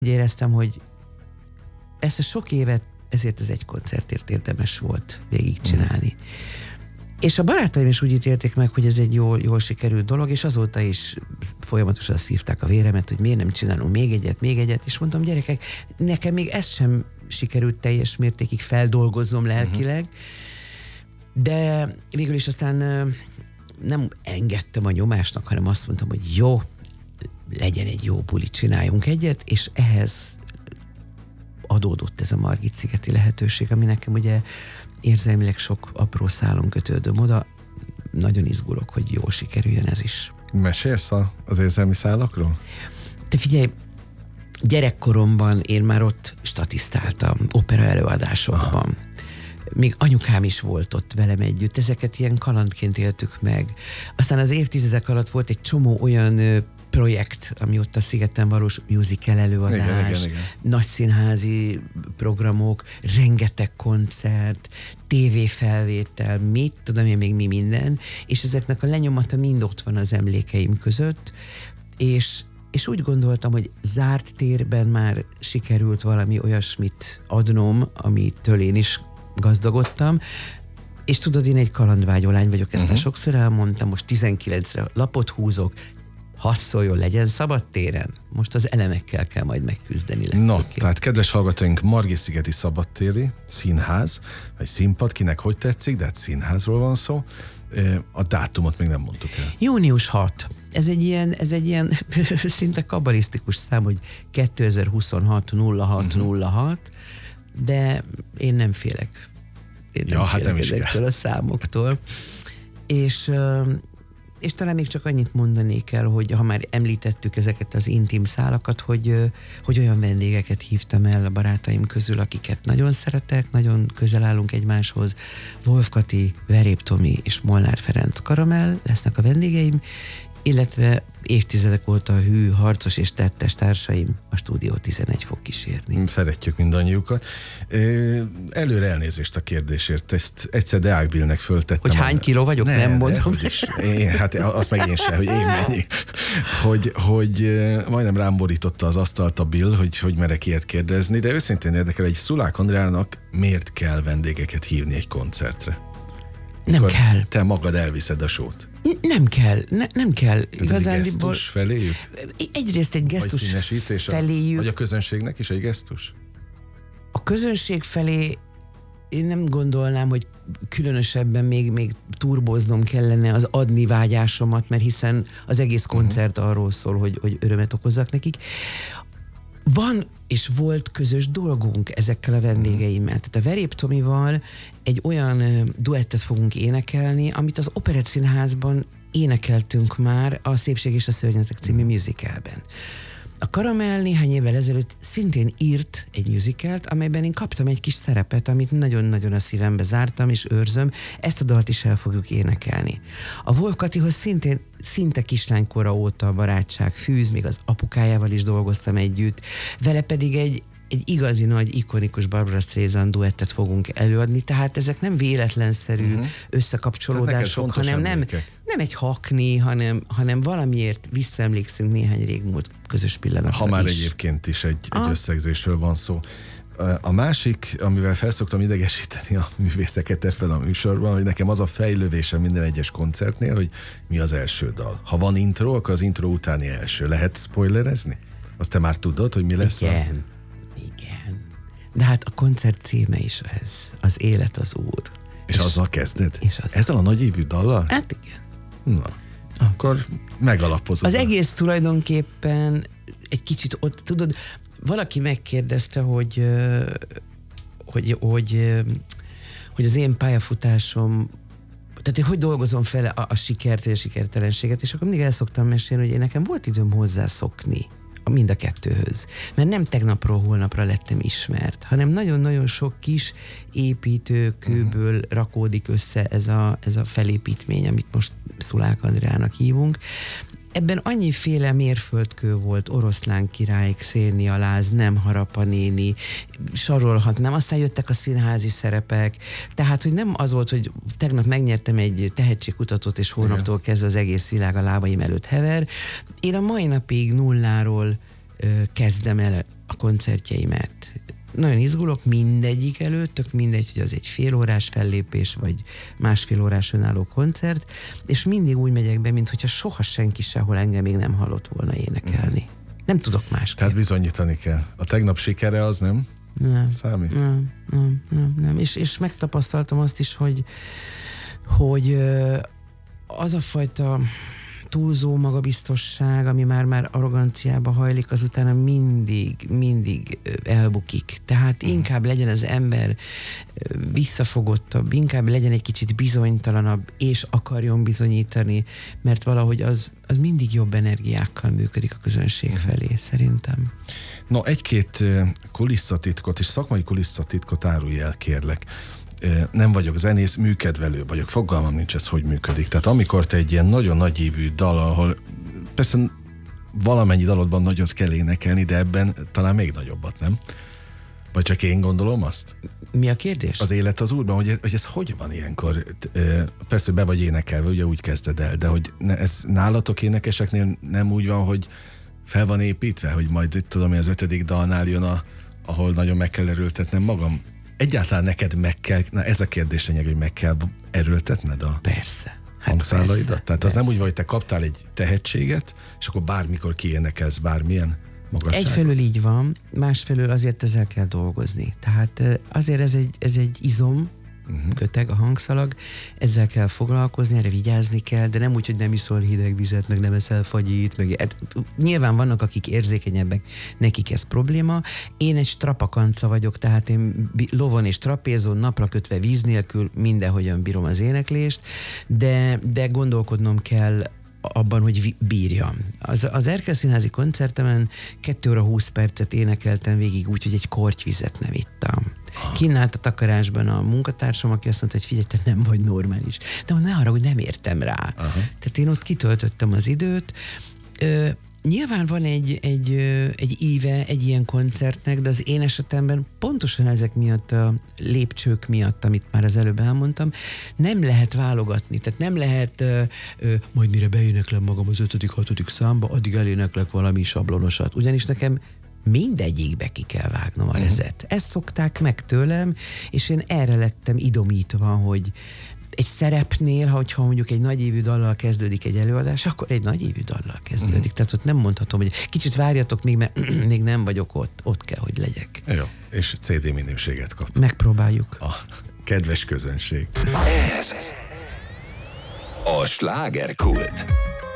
Éreztem, hogy ezt a sok évet ezért az egy koncertért érdemes volt végigcsinálni. És a barátaim is úgy ítélték meg, hogy ez egy jól sikerült dolog, és azóta is folyamatosan szívták a véremet, hogy miért nem csinálunk még egyet, és mondtam, gyerekek, nekem még ez sem sikerült teljes mértékig feldolgoznom lelkileg, de végül is aztán nem engedtem a nyomásnak, hanem azt mondtam, hogy jó, legyen egy jó buli, csináljunk egyet, és ehhez adódott ez a Margit-szigeti lehetőség, ami nekem ugye érzelmileg sok apró szálon kötődöm oda. Nagyon izgulok, hogy jól sikerüljön ez is. Mesélsz az érzelmi szálakról? Te figyelj, gyerekkoromban én már ott statisztáltam, opera előadásokban. Még anyukám is volt ott velem együtt. Ezeket ilyen kalandként éltük meg. Aztán az évtizedek alatt volt egy csomó olyan projekt, ami ott a szigeten valós musical előadás, igen. Nagy színházi programok, rengeteg koncert, tévéfelvétel, mit tudom én még mi minden, és ezeknek a lenyomata mind ott van az emlékeim között, és úgy gondoltam, hogy zárt térben már sikerült valami olyasmit adnom, amitől én is gazdagodtam, és tudod, én egy kalandvágyó lány vagyok, ezt már sokszor elmondtam, most 19-re lapot húzok, hadd szóljon, legyen szabad téren. Most az elemekkel kell majd megküzdeni. No, tehát kedves hallgatóink, Margit-szigeti szabadtéri színház, vagy színpad, kinek hogy tetszik, de hát színházról van szó. A dátumot még nem mondtuk el. Június 6. Ez egy ilyen szinte kabalisztikus szám, hogy 2026 06 de én nem félek. Én nem félek ezektől a számoktól. És talán még csak annyit mondanék el, hogy ha már említettük ezeket az intim szálakat, hogy olyan vendégeket hívtam el a barátaim közül, akiket nagyon szeretek, nagyon közel állunk egymáshoz. Wolf Kati, Verép Tomi és Molnár Ferenc Karamell lesznek a vendégeim, illetve évtizedek óta hű, harcos és tettes társaim a Stúdió 11 fog kísérni. Szeretjük mindannyiukat. Előre elnézést a kérdésért. Ezt egyszer Deák Billnek föltettem. Hogy hány kiló vagyok? Nem mondom. Hát azt meg én sem, hogy én mennyi. Hogy majdnem rám borította az asztalt a Bill, hogy merek ilyet kérdezni, de őszintén érdekel, hogy Szulák Andrának miért kell vendégeket hívni egy koncertre? Nem kell. Te magad elviszed a sót. Nem kell, nem kell. Tehát egy gesztus feléjük? Egyrészt egy gesztus feléjük. Vagy a közönségnek is egy gesztus? A közönség felé én nem gondolnám, hogy különösebben még turbóznom kellene az adni vágyásomat, mert hiszen az egész koncert arról szól, hogy örömet okozzak nekik. Van és volt közös dolgunk ezekkel a vendégeimmel. Tehát a Verép Tomival egy olyan duettet fogunk énekelni, amit az Operett Színházban énekeltünk már a Szépség és a Szörnyetek című musicalben. A Karamell néhány évvel ezelőtt szintén írt egy musicalt, amelyben én kaptam egy kis szerepet, amit nagyon-nagyon a szívembe zártam, és őrzöm. Ezt a dalt is el fogjuk énekelni. A Wolf Katihoz szinte kislánykora óta a barátság fűz, még az apukájával is dolgoztam együtt. Vele pedig egy igazi nagy, ikonikus Barbra Streisand duettet fogunk előadni, tehát ezek nem véletlenszerű összekapcsolódások, hanem nem egy hakni, hanem valamiért visszaemlékszünk néhány régmúlt közös pillanatra. Ha már egyébként is egy összegzésről van szó. A másik, amivel felszoktam idegesíteni a művészeket ebben a műsorban, hogy nekem az a fejlővése minden egyes koncertnél, hogy mi az első dal. Ha van intro, akkor az intro utáni első. Lehet spoilerezni? Azt te már tudod, hogy mi lesz? Igen. De hát a koncert címe is ez. Az élet az Úr. És azzal kezded? Ezzel a nagyívű dallal? Hát igen. Na, akkor megalapozod. Az egész tulajdonképpen egy kicsit ott, tudod, valaki megkérdezte, hogy az én pályafutásom, tehát hogy dolgozom fel a sikert és a sikertelenséget, és akkor mindig el szoktam mesélni, hogy én nekem volt időm hozzászokni mind a kettőhöz. Mert nem tegnapról holnapra lettem ismert, hanem nagyon-nagyon sok kis építőkőből rakódik össze ez a felépítmény, amit most Szulák Andrának hívunk. Ebben annyiféle mérföldkő volt, Oroszlán király, Xénia Láz, Nem Harapa néni, sorolhatnám, aztán jöttek a színházi szerepek, tehát, hogy nem az volt, hogy tegnap megnyertem egy tehetségkutatót, és holnaptól kezdve az egész világ a lábaim előtt hever. Én a mai napig nulláról kezdem el a koncertjeimet. Nagyon izgulok mindegyik előtt, tök mindegy, hogy az egy fél órás fellépés, vagy másfél órás önálló koncert, és mindig úgy megyek be, mintha soha senki sehol engem még nem hallott volna énekelni. Nem tudok másképp. Tehát bizonyítani kell. A tegnap sikere az nem számít? Nem. És megtapasztaltam azt is, hogy az a fajta túlzó magabiztosság, ami már arroganciába hajlik, azután mindig elbukik. Tehát inkább legyen az ember visszafogottabb, inkább legyen egy kicsit bizonytalanabb, és akarjon bizonyítani, mert valahogy az mindig jobb energiákkal működik a közönség felé, szerintem. No, egy-két kulisszatitkot és szakmai kulisszatitkot árulj el, kérlek. Nem vagyok zenész, műkedvelő vagyok, fogalmam nincs ez, hogy működik. Tehát amikor te egy ilyen nagyon nagyívű dal, ahol persze valamennyi dalodban nagyot kell énekelni, de ebben talán még nagyobbat, nem? Vagy csak én gondolom azt? Mi a kérdés? Az élet az Úrban, hogy ez hogy van ilyenkor? Persze be vagy énekelve, ugye úgy kezded el, de hogy ez nálatok énekeseknél nem úgy van, hogy fel van építve, hogy majd itt tudom, hogy az 5. dalnál jön, ahol nagyon meg kell erőltetnem magam. Egyáltalán neked meg kell, ez a kérdés lényeg, hogy meg kell erőltetned a hangszálaidat? Tehát persze. Az nem úgy van, hogy te kaptál egy tehetséget, és akkor bármikor kiénekelsz bármilyen magasságot. Egyfelől így van, másfelől azért ezzel kell dolgozni. Tehát azért ez egy izom, köteg a hangszalag, ezzel kell foglalkozni, erre vigyázni kell, de nem úgy, hogy nem iszol hideg vizet, meg nem eszel fagyit, meg nyilván vannak, akik érzékenyebbek, nekik ez probléma. Én egy strapakanca vagyok, tehát én lovon és trapézon, napra kötve víz nélkül mindenhogyan bírom az éneklést, de gondolkodnom kell abban, hogy bírjam. Az Erkel Színházi koncertemen 2 óra 20 percet énekeltem végig úgy, hogy egy kortyvizet nem ittam. Kinn állt a takarásban a munkatársam, aki azt mondta, hogy figyelj, te nem vagy normális. De ne haragudj, nem értem rá. Aha. Tehát én ott kitöltöttem az időt. Nyilván van egy íve egy ilyen koncertnek, de az én esetemben pontosan ezek miatt, a lépcsők miatt, amit már az előbb elmondtam, nem lehet válogatni. Tehát nem lehet majd mire beéneklem magam az 5.-6. számba, addig eléneklek valami sablonosat. Ugyanis nekem mindegyikbe ki kell vágnom a rezet. Ezt szokták meg tőlem, és én erre lettem idomítva, hogy egy szerepnél, hogyha mondjuk egy nagyívű dallal kezdődik egy előadás, akkor egy nagyívű dallal kezdődik. Tehát ott nem mondhatom, hogy kicsit várjatok még, mert még nem vagyok ott kell, hogy legyek. Jó, és CD minőséget kap. Megpróbáljuk. A kedves közönség. Ez a Slágerkult.